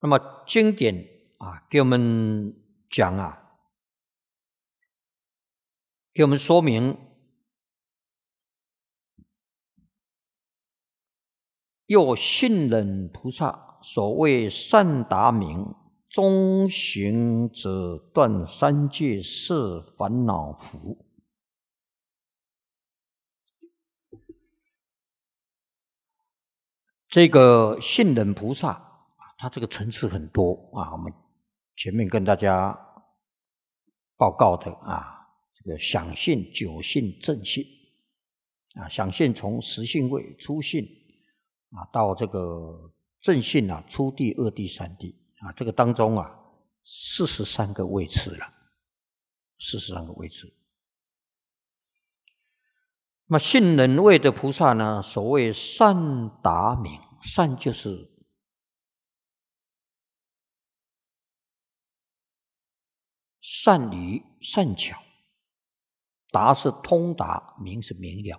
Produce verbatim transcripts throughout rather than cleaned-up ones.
那么经典啊，给我们讲啊，给我们说明，又信忍菩萨所谓善达明，中行者断三界摄烦恼福。这个信忍菩萨，他这个层次很多啊。我们前面跟大家报告的啊，这个想信、久信、正信啊，想信从实信位、初信啊，到这个正信啊，初地、二地、三地啊，这个当中啊，四十三个位次了，四十三个位次。那么信忍位的菩萨呢，所谓善达明，善就是善于善巧，达是通达，明是明了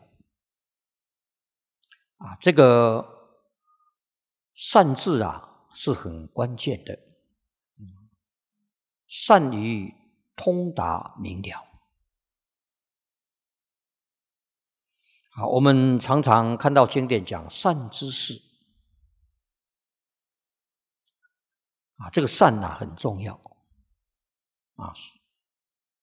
啊。这个善字啊是很关键的，善于通达明了。好，我们常常看到经典讲善知识啊，这个善啊很重要啊。